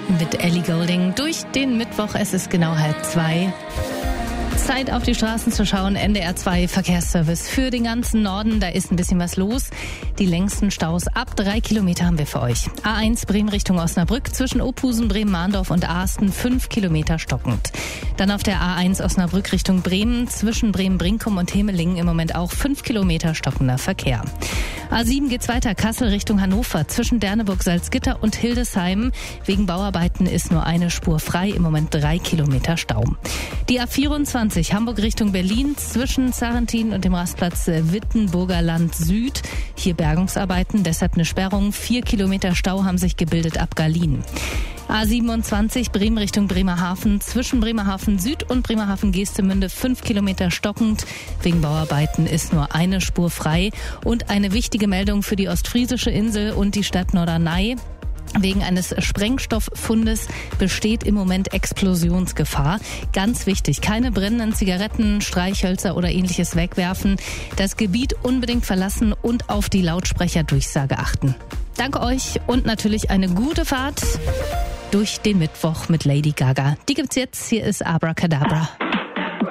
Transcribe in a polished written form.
mit Ellie Goulding durch den Mittwoch. Es ist genau 1:30. Zeit, auf die Straßen zu schauen. NDR 2 Verkehrsservice für den ganzen Norden. Da ist ein bisschen was los. Die längsten Staus ab 3 Kilometer haben wir für euch. A1 Bremen Richtung Osnabrück zwischen Ophusen, Bremen-Mahndorf und Aarsten 5 Kilometer stockend. Dann auf der A1 Osnabrück Richtung Bremen zwischen Bremen-Brinkum und Hemelingen im Moment auch 5 Kilometer stockender Verkehr. A7 geht's weiter, Kassel Richtung Hannover zwischen Derneburg, Salzgitter und Hildesheim. Wegen Bauarbeiten ist nur eine Spur frei, im Moment 3 Kilometer Stau. Die A24 Hamburg Richtung Berlin zwischen Sarrentin und dem Rastplatz Wittenburger Land Süd. Hier Bergungsarbeiten, deshalb eine Sperrung. 4 Kilometer Stau haben sich gebildet ab Garlin. A27 Bremen Richtung Bremerhaven zwischen Bremerhaven Süd und Bremerhaven Geestemünde 5 Kilometer stockend. Wegen Bauarbeiten ist nur eine Spur frei. Und eine wichtige Meldung für die ostfriesische Insel und die Stadt Norderney. Wegen eines Sprengstofffundes besteht im Moment Explosionsgefahr. Ganz wichtig, keine brennenden Zigaretten, Streichhölzer oder ähnliches wegwerfen. Das Gebiet unbedingt verlassen und auf die Lautsprecherdurchsage achten. Danke euch und natürlich eine gute Fahrt durch den Mittwoch mit Lady Gaga. Die gibt's jetzt. Hier ist Abracadabra.